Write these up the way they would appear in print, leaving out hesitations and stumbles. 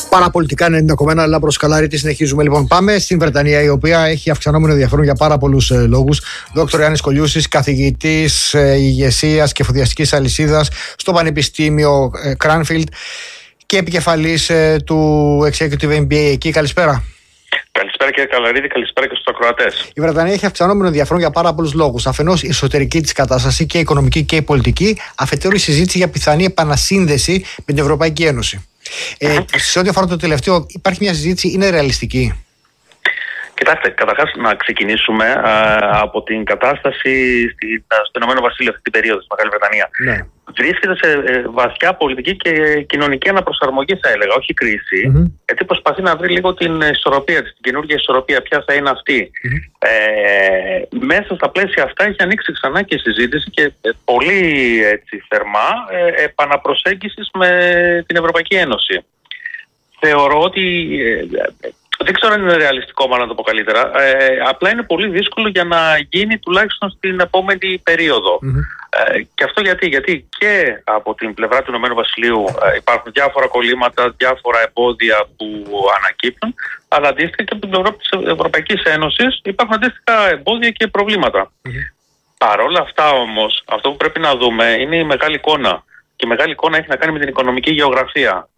Παραπολιτικά 90,1 Λάμπρος Καλαρίτης. Συνεχίζουμε λοιπόν. Πάμε στην Βρετανία, η οποία έχει αυξανόμενο ενδιαφέρον για πάρα πολλούς λόγους. Δόκτωρ Γιάννης Κολιούσης, καθηγητής ηγεσίας και εφοδιαστικής αλυσίδας στο Πανεπιστήμιο Cranfield και επικεφαλής του Executive MBA εκεί. Καλησπέρα. Καλησπέρα κύριε Καλαρίδη, καλησπέρα και στους ακροατές. Η Βρετανία έχει αυξανόμενο ενδιαφέρον για πάρα πολλούς λόγους. Αφενός η εσωτερική της κατάσταση, και η οικονομική και η πολιτική. Αφετέρου η συζήτηση για πιθανή επανασύνδεση με την Ευρωπαϊκή Ένωση. Σε ό,τι αφορά το τελευταίο, υπάρχει μια συζήτηση, είναι ρεαλιστική? Κοιτάξτε, καταρχάς να ξεκινήσουμε από την κατάσταση στο Ηνωμένο Βασίλειο αυτή την περίοδο, στη Μεγάλη Βρετανία. Ναι. Βρίσκεται σε βαθιά πολιτική και κοινωνική αναπροσαρμογή, θα έλεγα, όχι κρίση. Γιατί προσπαθεί να βρει λίγο την ισορροπία της, την καινούργια ισορροπία, ποια θα είναι αυτή. Μέσα στα πλαίσια αυτά έχει ανοίξει ξανά και συζήτηση και πολύ έτσι, θερμά επαναπροσέγγισης με την Ευρωπαϊκή Ένωση. Θεωρώ ότι. Δεν ξέρω αν είναι ρεαλιστικό, μάλλον να το πω καλύτερα. Απλά είναι πολύ δύσκολο για να γίνει τουλάχιστον στην επόμενη περίοδο. Και αυτό γιατί και από την πλευρά του Ηνωμένου Βασιλείου υπάρχουν διάφορα κολλήματα, διάφορα εμπόδια που ανακύπτουν, αλλά αντίστοιχα και από την πλευρά της Ευρωπαϊκής Ένωσης υπάρχουν αντίστοιχα εμπόδια και προβλήματα. Παρ' όλα αυτά όμως, αυτό που πρέπει να δούμε είναι η μεγάλη εικόνα. Και η μεγάλη εικόνα έχει να κάνει με την οικονομική γεωγραφία.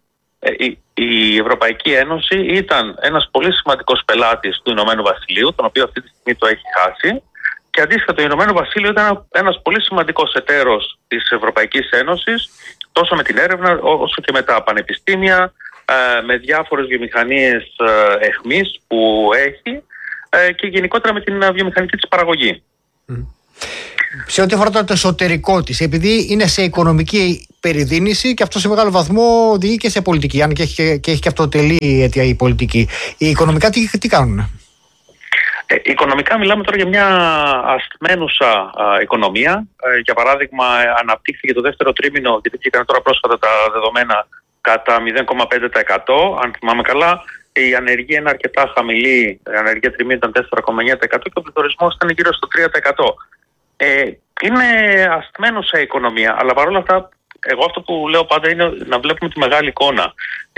Η Ευρωπαϊκή Ένωση ήταν ένας πολύ σημαντικός πελάτης του Ηνωμένου Βασιλείου, τον οποίο αυτή τη στιγμή το έχει χάσει, και αντίστοιχα το Ηνωμένο Βασίλειο ήταν ένας πολύ σημαντικός εταίρος της Ευρωπαϊκής Ένωσης, τόσο με την έρευνα όσο και με τα πανεπιστήμια, με διάφορες βιομηχανίες εχμής που έχει και γενικότερα με την βιομηχανική της παραγωγή. Σε ό,τι αφορά το εσωτερικό της, επειδή είναι σε οικονομική περιδίνηση και αυτό σε μεγάλο βαθμό οδηγεί και σε πολιτική, αν και έχει και αυτοτελή αιτία η πολιτική. Οι οικονομικά τι κάνουν? Οικονομικά μιλάμε τώρα για μια ασθμένουσα οικονομία. Για παράδειγμα, αναπτύχθηκε το δεύτερο τρίμηνο, γιατί βγήκαν τώρα πρόσφατα τα δεδομένα, κατά 0,5%. Αν θυμάμαι καλά, η ανεργία είναι αρκετά χαμηλή. Η ανεργία τριμήνου ήταν 4,9% και ο πληθωρισμός ήταν γύρω στο 3%. Είναι ασθμένουσα η οικονομία, αλλά παρόλα αυτά, εγώ αυτό που λέω πάντα είναι να βλέπουμε τη μεγάλη εικόνα.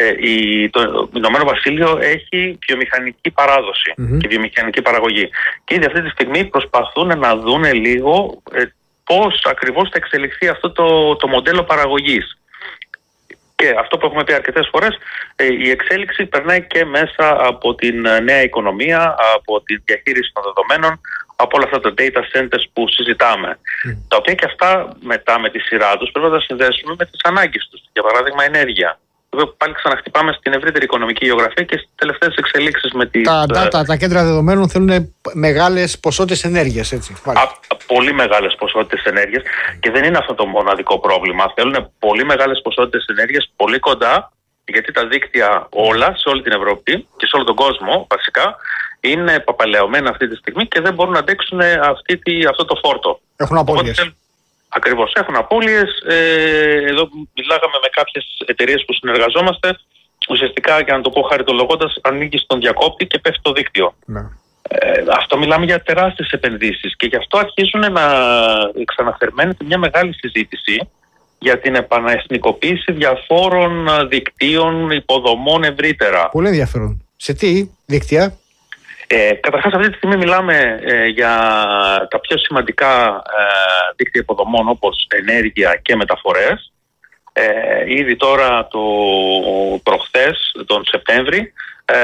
Το Ηνωμένο Βασίλειο έχει βιομηχανική παράδοση και βιομηχανική παραγωγή. Και ήδη αυτή τη στιγμή προσπαθούν να δούνε λίγο πώς ακριβώς θα εξελιχθεί αυτό το μοντέλο παραγωγής. Και αυτό που έχουμε πει αρκετές φορές, η εξέλιξη περνάει και μέσα από την νέα οικονομία, από τη διαχείριση των δεδομένων, από όλα αυτά τα data centers που συζητάμε. Τα οποία και αυτά μετά με τη σειρά τους πρέπει να τα συνδέσουμε με τις ανάγκες τους. Για παράδειγμα, ενέργεια. Πάλι ξαναχτυπάμε στην ευρύτερη οικονομική γεωγραφία και στις τελευταίες εξελίξεις με τις. Τα κέντρα δεδομένων θέλουν μεγάλες ποσότητες ενέργειας, έτσι. Πολύ μεγάλες ποσότητες ενέργειας και δεν είναι αυτό το μοναδικό πρόβλημα. Θέλουν πολύ μεγάλες ποσότητες ενέργειας πολύ κοντά, γιατί τα δίκτυα όλα σε όλη την Ευρώπη και σε όλο τον κόσμο βασικά είναι παπαλαιωμένα αυτή τη στιγμή και δεν μπορούν να αντέξουν αυτό το φόρτο. Έχουν απώλειες. Ακριβώς, έχουν απώλειες. Εδώ μιλάγαμε με κάποιες εταιρείες που συνεργαζόμαστε. Ουσιαστικά, για να το πω χαριτολογώντας, ανοίγει στον διακόπτη και πέφτει το δίκτυο. Ναι. Αυτό μιλάμε για τεράστιες επενδύσεις και γι' αυτό αρχίζουν να ξαναθερμαίνεται μια μεγάλη συζήτηση για την επαναεθνικοποίηση διαφόρων δικτύων υποδομών ευρύτερα. Πολύ ενδιαφέρον. Σε τι δίκτυα? Καταρχάς αυτή τη στιγμή μιλάμε για τα πιο σημαντικά δίκτυα υποδομών όπως ενέργεια και μεταφορές. Ήδη τώρα προχθές, τον Σεπτέμβρη,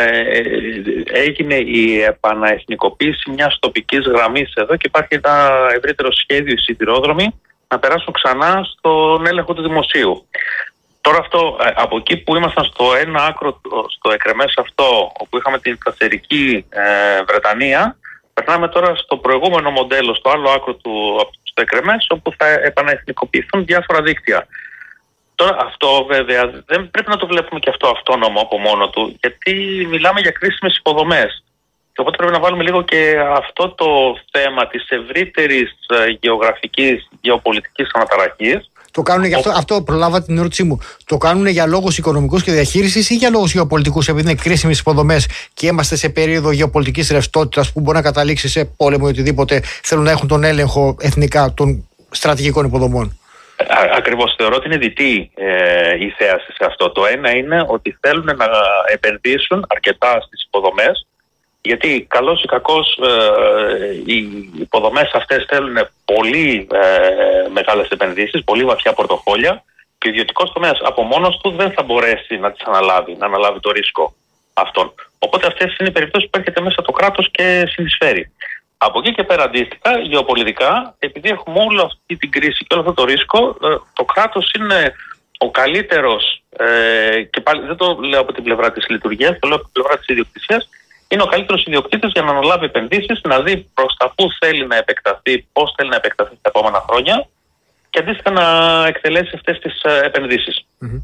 έγινε η επαναεθνικοποίηση μιας τοπικής γραμμής εδώ και υπάρχει ένα ευρύτερο σχέδιο οι σιδηρόδρομοι να περάσουν ξανά στον έλεγχο του δημοσίου. Τώρα αυτό, από εκεί που ήμασταν στο ένα άκρο, στο εκρεμές αυτό, όπου είχαμε την σταθερική Βρετανία, περνάμε τώρα στο προηγούμενο μοντέλο, στο άλλο άκρο στο εκρεμές, όπου θα επαναεθνικοποιηθούν διάφορα δίκτυα. Τώρα αυτό βέβαια δεν πρέπει να το βλέπουμε και αυτό αυτόνομο από μόνο του, γιατί μιλάμε για κρίσιμες υποδομές. Και οπότε πρέπει να βάλουμε λίγο και αυτό το θέμα της ευρύτερης γεωγραφικής, γεωπολιτικής αναταραχής. Το κάνουν για αυτό προλάβα την ερώτησή μου. Το κάνουν για λόγους οικονομικούς και διαχείρισης ή για λόγους γεωπολιτικούς, επειδή είναι κρίσιμες υποδομές και είμαστε σε περίοδο γεωπολιτικής ρευστότητας που μπορεί να καταλήξει σε πόλεμο ή οτιδήποτε, θέλουν να έχουν τον έλεγχο εθνικά των στρατηγικών υποδομών? Ακριβώς, θεωρώ ότι είναι διτή η θέαση σε αυτό. Το ένα είναι ότι θέλουν να επενδύσουν αρκετά στις υποδομές, γιατί καλώς ή κακώς οι υποδομές αυτές θέλουν πολύ μεγάλες επενδύσεις, πολύ βαθιά πορτοφόλια, και ο ιδιωτικός τομέας από μόνος του δεν θα μπορέσει να τις αναλάβει, να αναλάβει το ρίσκο αυτών. Οπότε αυτές είναι οι περιπτώσεις που έρχεται μέσα το κράτος και συνεισφέρει. Από εκεί και πέρα, αντίστοιχα, γεωπολιτικά, επειδή έχουμε όλη αυτή την κρίση και όλο αυτό το ρίσκο, το κράτος είναι ο καλύτερος, και πάλι δεν το λέω από την πλευρά της λειτουργίας, το λέω από την πλευρά της ιδιοκτησίας, είναι ο καλύτερος ιδιοκτήτης για να αναλάβει επενδύσεις, να δει προς τα πού θέλει να επεκταθεί, πώς θέλει να επεκταθεί στα επόμενα χρόνια και αντίστοιχα να εκτελέσει αυτές τις επενδύσεις.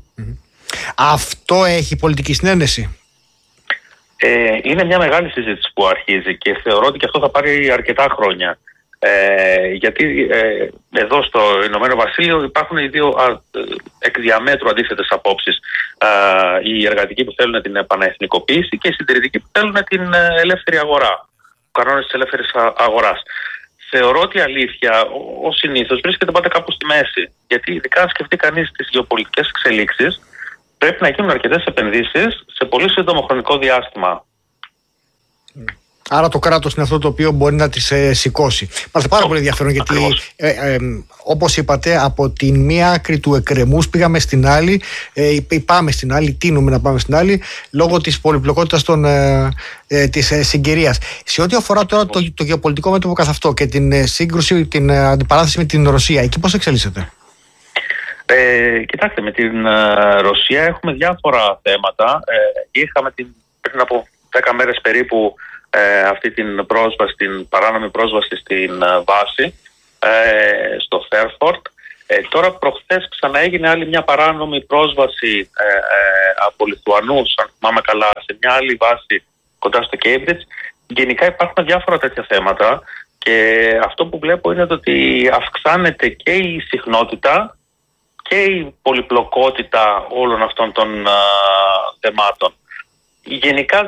Αυτό έχει πολιτική συνένεση? Είναι μια μεγάλη συζήτηση που αρχίζει και θεωρώ ότι και αυτό θα πάρει αρκετά χρόνια. Γιατί εδώ στο Ηνωμένο Βασίλειο υπάρχουν οι δύο εκ διαμέτρου αντίθετες απόψεις. Οι εργατικοί που θέλουν την επαναεθνικοποίηση και οι συντηρητικοί που θέλουν την ελεύθερη αγορά, κανόνες της ελεύθερης αγοράς. Θεωρώ ότι η αλήθεια, ως συνήθως, βρίσκεται πάντα κάπου στη μέση. Γιατί ειδικά αν σκεφτεί κανείς τις γεωπολιτικές εξελίξεις, πρέπει να γίνουν αρκετές επενδύσεις σε πολύ σύντομο χρονικό διάστημα. Άρα το κράτος είναι αυτό το οποίο μπορεί να τις σηκώσει. Μάλιστα, πάρα πολύ ενδιαφέρον, γιατί όπως είπατε, από τη μία άκρη του εκκρεμούς πήγαμε στην άλλη, πάμε στην άλλη, τείνουμε να πάμε στην άλλη, λόγω της πολυπλοκότητας της συγκυρίας. Σε ό,τι αφορά τώρα το γεωπολιτικό μέτωπο καθ' αυτό και την σύγκρουση, την αντιπαράθεση με την Ρωσία, εκεί πώς εξελίσσεται? Κοιτάξτε, με την Ρωσία έχουμε διάφορα θέματα. Είχαμε πριν από 10 μέρες περίπου αυτή την πρόσβαση, την παράνομη πρόσβαση στην βάση στο Φέρφορντ. Τώρα προχθές ξαναέγινε άλλη μια παράνομη πρόσβαση από Λιθουανούς, αν θυμάμαι καλά, σε μια άλλη βάση κοντά στο Cambridge. Γενικά υπάρχουν διάφορα τέτοια θέματα και αυτό που βλέπω είναι ότι αυξάνεται και η συχνότητα και η πολυπλοκότητα όλων αυτών των θεμάτων. Γενικά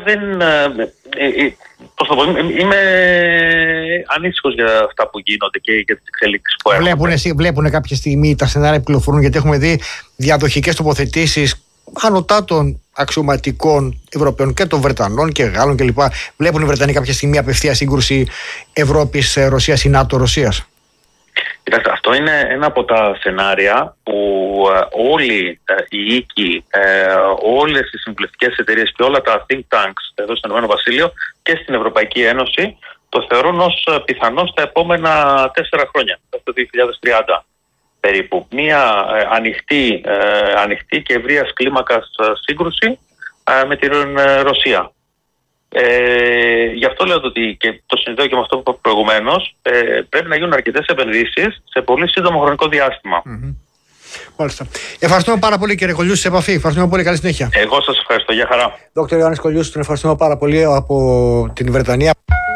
είμαι ανήσυχος για αυτά που γίνονται και για τις εξελίξεις που έχουν. Βλέπουν κάποια στιγμή τα σενάρια που κυκλοφορούν, γιατί έχουμε δει διαδοχικές τοποθετήσεις ανωτάτων αξιωματικών Ευρωπαίων και των Βρετανών και Γάλλων κλπ. Βλέπουν οι Βρετανοί κάποια στιγμή απευθεία σύγκρουση Ευρώπης-Ρωσίας ή ΝΑΤΟ-Ρωσίας? Κοιτάξτε, αυτό είναι ένα από τα σενάρια που όλοι οι οίκοι, όλες οι συμβουλευτικές εταιρείες και όλα τα think tanks εδώ στο Ηνωμένο Βασίλειο και στην Ευρωπαϊκή Ένωση το θεωρούν ως πιθανό στα επόμενα 4 χρόνια, το 2030 περίπου. Μία ανοιχτή και ευρείας κλίμακας σύγκρουση με την Ρωσία. Γι' αυτό λέω ότι, και το συνδέω και με αυτό που είπα προηγουμένως, πρέπει να γίνουν αρκετές επενδύσεις σε πολύ σύντομο χρονικό διάστημα. Μάλιστα. Ευχαριστούμε πάρα πολύ, κύριε Κολλιούση, σε επαφή. Ευχαριστούμε πολύ, καλή συνέχεια. Εγώ σας ευχαριστώ, για χαρά. Δόκτωρ Ιωάννης Κολλιούσης, τον ευχαριστούμε πάρα πολύ από την Βρετανία.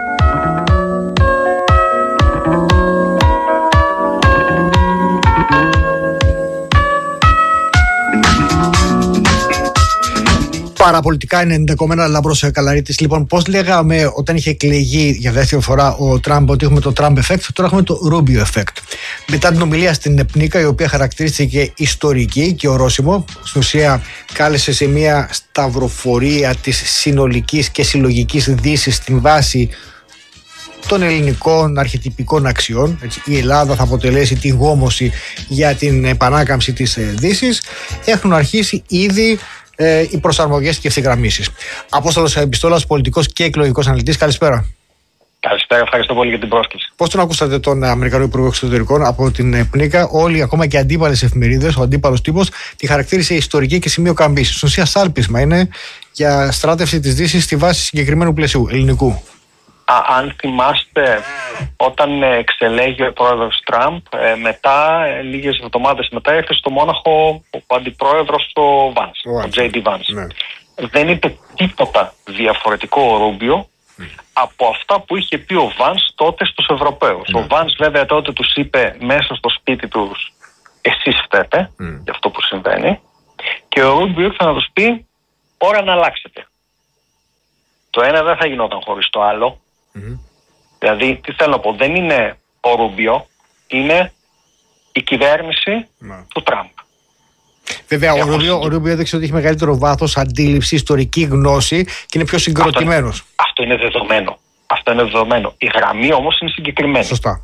Παραπολιτικά είναι ενδεχομένα Λαμπρός Καλαρίτης. Λοιπόν, πώς λέγαμε όταν είχε εκλεγεί για δεύτερη φορά ο Τραμπ ότι έχουμε το Τραμπ effect, τώρα έχουμε το Rubio effect. Μετά την ομιλία στην ΕΠΝΙΚΑ, η οποία χαρακτηρίστηκε ιστορική και ορόσημο, στην ουσία κάλεσε σε μια σταυροφορία της συνολικής και συλλογικής δύσης στην βάση των ελληνικών αρχετυπικών αξιών. Έτσι, η Ελλάδα θα αποτελέσει τη γόμωση για την επανάκαμψη της Δύσης. Έχουν αρχίσει ήδη οι προσαρμογές και ευθυγραμμίσεις. Απόστολος Επιστόλας, πολιτικός και εκλογικός αναλυτής. Καλησπέρα. Καλησπέρα, ευχαριστώ πολύ για την πρόσκληση. Πώς τον ακούσατε τον Αμερικανό Υπουργό Εξωτερικών από την ΠΝΙΚΑ? Όλοι, ακόμα και αντίπαλες εφημερίδες, ο αντίπαλος τύπος, τη χαρακτήρισε ιστορική και σημείο καμπής. Στην ουσία, σάλπισμα είναι για στράτευση της Δύσης στη βάση συγκεκριμένου πλαισίου ελληνικού. Αν θυμάστε, όταν εξελέγει ο πρόεδρος Τραμπ, μετά, λίγες εβδομάδες μετά, ήρθε στο Μόναχο ο αντιπρόεδρος ο Vance, ο J.D. Vance. Ναι. Δεν είπε τίποτα διαφορετικό ο Ρούμπιο από αυτά που είχε πει ο Vance τότε στους Ευρωπαίους. Ο Vance βέβαια τότε τους είπε μέσα στο σπίτι τους, εσείς φταίτε για αυτό που συμβαίνει, και ο Ρούμπιο ήρθε να τους πει, ώρα να αλλάξετε. Το ένα δεν θα γινόταν χωρίς το άλλο. Δηλαδή, τι θέλω να πω, δεν είναι ο Ρούμπιο, είναι η κυβέρνηση του Τραμπ. Βέβαια, ο Ρούμπιο έδειξε ότι έχει μεγαλύτερο βάθος, αντίληψη, ιστορική γνώση και είναι πιο συγκροτημένος. Αυτό είναι δεδομένο. Η γραμμή όμως είναι συγκεκριμένη. Σωστά.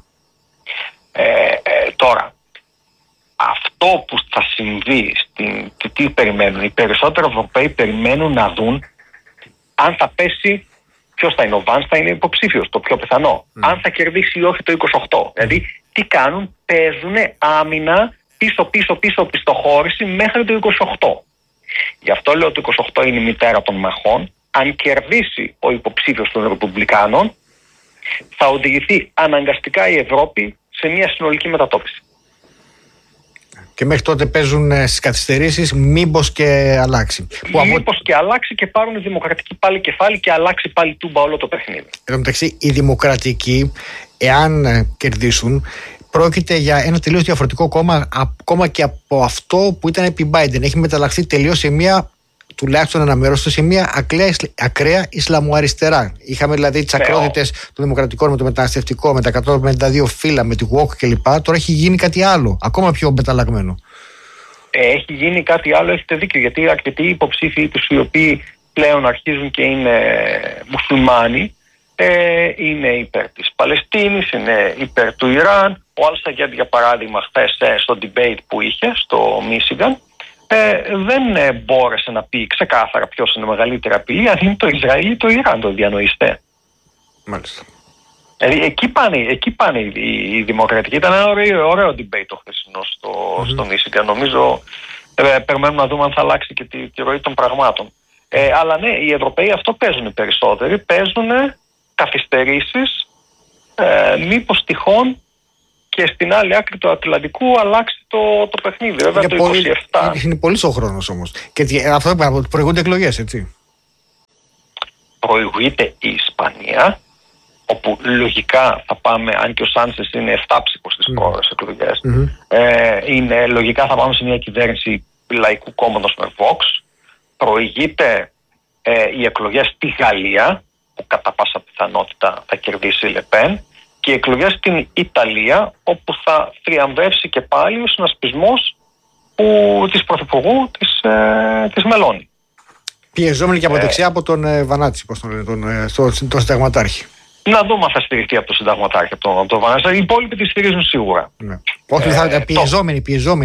Τώρα, αυτό που θα συμβεί, τι περιμένουν? Οι περισσότεροι Ευρωπαίοι περιμένουν να δουν αν θα πέσει, ποιος θα είναι. Ο Βάνς θα είναι υποψήφιος, το πιο πιθανό. Αν θα κερδίσει ή όχι το 28. Δηλαδή, τι κάνουν? Παίζουν άμυνα πίσω πιστοχώρηση μέχρι το 28. Γι' αυτό λέω ότι το 28 είναι η μητέρα των μαχών. Αν κερδίσει ο υποψήφιος των Ρεπουμπλικάνων, θα οδηγηθεί αναγκαστικά η Ευρώπη σε μια συνολική μετατόπιση. Και μέχρι τότε παίζουν στις καθυστερήσεις, μήπως και αλλάξει. Μήπως και αλλάξει και πάρουν οι δημοκρατικοί πάλι κεφάλι και αλλάξει πάλι τούμπα όλο το παιχνίδι. Εν τω μεταξύ, οι δημοκρατικοί, εάν κερδίσουν, πρόκειται για ένα τελείως διαφορετικό κόμμα, ακόμα και από αυτό που ήταν επί Biden. Έχει μεταλλαχθεί τελείως σε μια, τουλάχιστον ένα μέρος του, σε μια ακραία Ισλαμοαριστερά. Είχαμε δηλαδή τις ακρότητες των δημοκρατικών με το μεταναστευτικό, με τα 152 φύλλα, με τη WOC κλπ. Τώρα έχει γίνει κάτι άλλο, ακόμα πιο μεταλλαγμένο. Έχει γίνει κάτι άλλο, έχετε δίκιο, γιατί αρκετοί υποψήφοι τους οι οποίοι πλέον αρχίζουν και είναι μουσουλμάνοι, είναι υπέρ της Παλαιστίνης, είναι υπέρ του Ιράν. Ο Αλ-Σαγέντ, για παράδειγμα, χθες στο debate που είχε στο Μίσιγκαν, δεν μπόρεσε να πει ξεκάθαρα ποιος είναι η μεγαλύτερη απειλή, αν είναι το Ισραήλ ή το Ιράν, το διανοείστε. Μάλιστα. Εκεί πάνε οι δημοκρατικοί. Ήταν ένα ωραίο debate το χθεσινό στο Μίσιγκαν. Νομίζω περιμένουμε να δούμε αν θα αλλάξει και τη ροή των πραγμάτων. Αλλά ναι, οι Ευρωπαίοι αυτό παίζουν οι περισσότεροι. Παίζουν καθυστερήσεις, μήπως τυχόν και στην άλλη άκρη του Ατλαντικού αλλάξει το παιχνίδι. Βέβαια το 27. Είναι πολύ ο χρόνος όμως. Και αυτό προηγούνται εκλογές, έτσι. Προηγείται η Ισπανία, όπου λογικά θα πάμε, αν και ο Σάντσες είναι 7ψυχος στις πρόορες εκλογές, λογικά θα πάμε σε μια κυβέρνηση λαϊκού κόμματος με Vox. Προηγείται οι εκλογές στη Γαλλία, που κατά πάσα πιθανότητα θα κερδίσει η Λεπέν, και οι εκλογές στην Ιταλία, όπου θα θριαμβεύσει και πάλι ο συνασπισμός της Πρωθυπουργού της Μελώνη. Πιεζόμενη και από δεξιά από τον Βανάτσι, πώς τον λένε, τον συνταγματάρχη. Να δούμε αν θα στηριχτεί από τον συνταγματάρχη, από τον Βανάτσι. Οι υπόλοιποι τη στηρίζουν σίγουρα. Ναι. Όχι, θα είναι πιεζόμενη.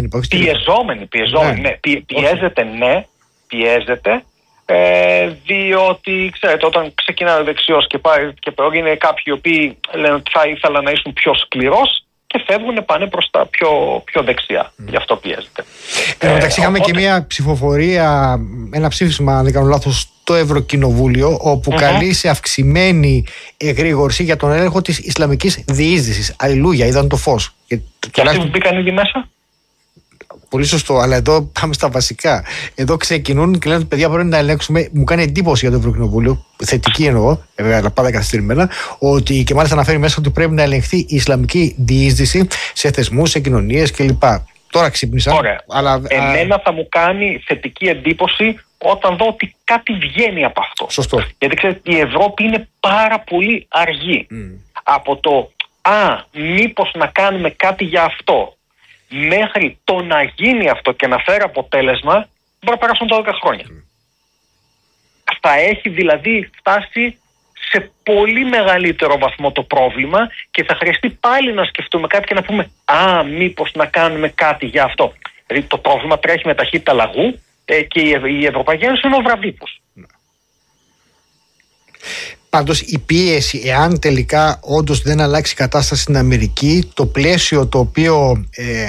Ναι. Πιέζεται. Διότι ξέρετε, όταν ξεκινάει ο δεξιός και είναι κάποιοι οι οποίοι λένε ότι θα ήθελα να ήσουν πιο σκληρός και φεύγουν, πάνε προς τα πιο δεξιά. Γι' αυτό πιέζεται. Εντάξει, είχαμε και μια ψηφοφορία, ένα ψήφισμα, αν δεν κάνω λάθος, στο Ευρωκοινοβούλιο, όπου καλεί σε αυξημένη εγρήγορση για τον έλεγχο της Ισλαμικής διείσδυσης. Αλληλούια, είδαν το φως. Και αυτοί που μπήκαν ήδη μέσα. Πολύ σωστό, αλλά εδώ πάμε στα βασικά. Εδώ ξεκινούν και λένε: παιδιά, πρέπει να ελέγξουμε. Μου κάνει εντύπωση για το Ευρωκοινοβούλιο, θετική εννοώ, αλλά πάντα καθυστερημένα, ότι και μάλιστα αναφέρει μέσα ότι πρέπει να ελεγχθεί η Ισλαμική διείσδυση σε θεσμούς, σε κοινωνίες κλπ. Τώρα ξύπνησαν. Ωραία. Εμένα θα μου κάνει θετική εντύπωση όταν δω ότι κάτι βγαίνει από αυτό. Σωστό. Γιατί ξέρετε, η Ευρώπη είναι πάρα πολύ αργή. Από το μήπως να κάνουμε κάτι για αυτό, μέχρι το να γίνει αυτό και να φέρει αποτέλεσμα, μπορεί να περάσουν 12 χρόνια. Θα έχει δηλαδή φτάσει σε πολύ μεγαλύτερο βαθμό το πρόβλημα και θα χρειαστεί πάλι να σκεφτούμε κάτι και να πούμε μήπως να κάνουμε κάτι για αυτό. Δηλαδή το πρόβλημα τρέχει με ταχύτητα λαγού και η Ευρωπαϊκή Ένωση είναι ο βραβύπος. Πάντως η πίεση, εάν τελικά όντως δεν αλλάξει η κατάσταση στην Αμερική, το πλαίσιο το οποίο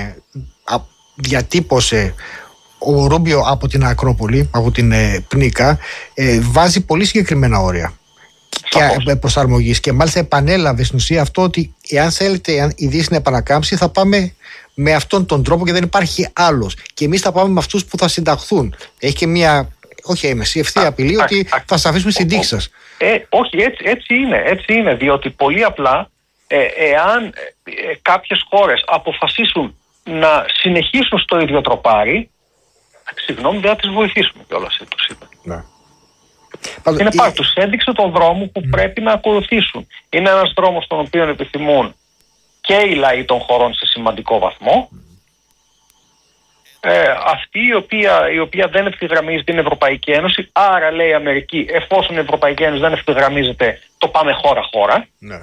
διατύπωσε ο Ρούμπιο από την Ακρόπολη, από την Πνίκα, βάζει πολύ συγκεκριμένα όρια και προσαρμογής, και μάλιστα επανέλαβε στην ουσία αυτό ότι εάν θέλετε η Δύση να επανακάμψει, θα πάμε με αυτόν τον τρόπο και δεν υπάρχει άλλος, και εμείς θα πάμε με αυτούς που θα συνταχθούν. Έχει και μια ευθεία απειλή ότι θα σας αφήσουμε στην τύχη σας. Όχι, έτσι είναι, διότι πολύ απλά εάν κάποιες χώρες αποφασίσουν να συνεχίσουν στο ίδιο τροπάρι, συγγνώμη, δεν θα τις βοηθήσουμε κιόλας, τους είπε. Ναι. Τους έδειξε τον δρόμο που πρέπει να ακολουθήσουν. Είναι ένας δρόμος τον οποίο επιθυμούν και οι λαοί των χωρών σε σημαντικό βαθμό, αυτή η οποία δεν ευθυγραμμίζει την Ευρωπαϊκή Ένωση. Άρα, λέει η Αμερική, εφόσον η Ευρωπαϊκή Ένωση δεν ευθυγραμμίζεται, το πάμε χώρα-χώρα. Ναι.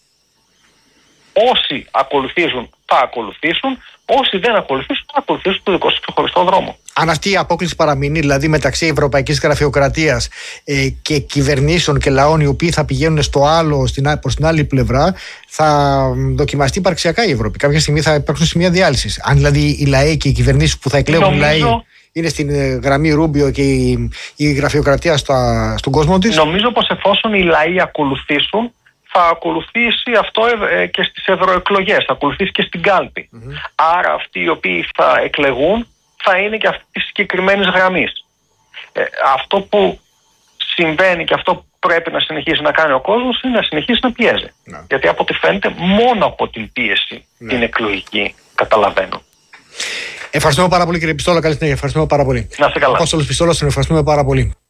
Όσοι ακολουθήσουν θα ακολουθήσουν, όσοι δεν ακολουθήσουν θα ακολουθήσουν το δικό τους ξεχωριστό δρόμο. Αν αυτή η απόκλιση παραμείνει, δηλαδή μεταξύ ευρωπαϊκής γραφειοκρατίας και κυβερνήσεων και λαών οι οποίοι θα πηγαίνουν προς την άλλη πλευρά, θα δοκιμαστεί υπαρξιακά η Ευρώπη. Κάποια στιγμή θα υπάρξουν σημεία διάλυσης. Αν δηλαδή οι λαοί και οι κυβερνήσεις που θα εκλέγουν οι λαοί είναι στην γραμμή Ρούμπιο και η γραφειοκρατία στον κόσμο της. Νομίζω πως εφόσον οι λαοί ακολουθήσουν, θα ακολουθήσει αυτό και στις ευρωεκλογές, θα ακολουθήσει και στην κάλπη. Άρα αυτοί οι οποίοι θα εκλεγούν θα είναι και αυτή τη συγκεκριμένη γραμμή. Αυτό που συμβαίνει και αυτό που πρέπει να συνεχίσει να κάνει ο κόσμος είναι να συνεχίσει να πιέζει. Γιατί από ό,τι φαίνεται μόνο από την πίεση την εκλογική καταλαβαίνω. Ευχαριστούμε πάρα πολύ, κύριε Πιστόλα. Καλή συνέχεια. Ευχαριστούμε πάρα πολύ. Να είστε καλά. Απόστολος Πιστόλας, τον ευχαριστούμε πάρα πολύ.